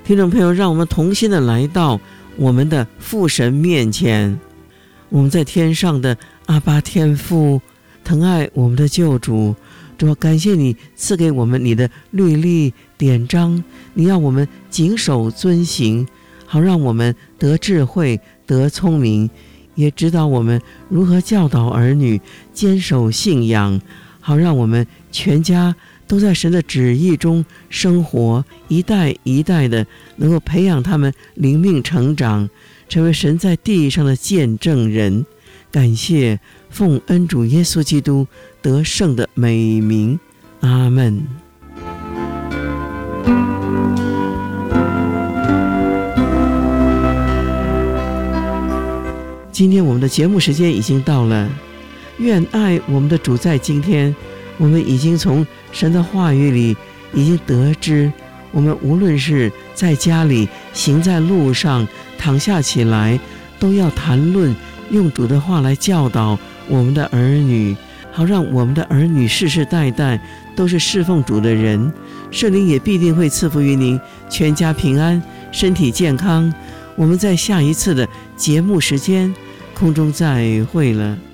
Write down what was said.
听众朋友，让我们同心的来到我们的父神面前。我们在天上的阿爸天父，疼爱我们的救主，主要感谢你赐给我们你的律例典章，你要我们谨守遵行，好让我们得智慧得聪明，也指导我们如何教导儿女坚守信仰，好让我们全家都在神的旨意中生活，一代一代的能够培养他们灵命成长，成为神在地上的见证人。感谢奉恩主耶稣基督得胜的美名，阿们。今天我们的节目时间已经到了，愿爱我们的主在今天，我们已经从神的话语里已经得知，我们无论是在家里、行在路上、躺下起来，都要谈论用主的话来教导我们的儿女，好让我们的儿女世世代代都是侍奉主的人。圣灵也必定会赐福于您，全家平安，身体健康。我们在下一次的节目时间空中再会了。